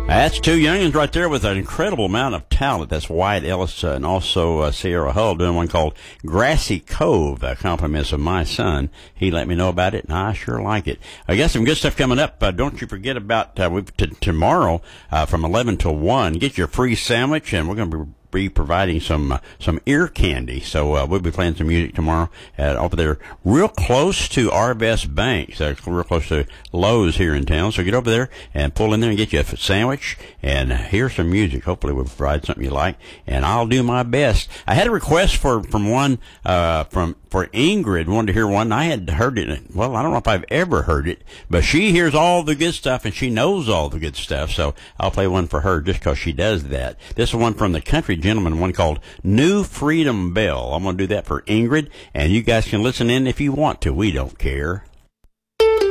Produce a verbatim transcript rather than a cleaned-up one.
That's two youngins right there with an incredible amount of talent. That's Wyatt Ellis uh, and also uh, Sierra Hull doing one called Grassy Cove, uh, compliments of my son. He let me know about it, and I sure like it. I got some good stuff coming up. Uh, don't you forget about uh, we, t- tomorrow uh, from eleven to one. Get your free sandwich, and we're going to be be providing some uh, some ear candy. So uh, we'll be playing some music tomorrow at, over there real close to Arvest Bank. So real close to Lowe's here in town. So get over there and pull in there and get you a sandwich and hear some music. Hopefully we'll provide something you like, and I'll do my best. I had a request for from one uh from for Ingrid, wanted to hear one. I had heard it. Well, I don't know if I've ever heard it, but she hears all the good stuff and she knows all the good stuff. So I'll play one for her just because she does that. This is one from the Country Gentleman, one called New Freedom Bell. I'm going to do that for Ingrid, and you guys can listen in if you want to. We don't care.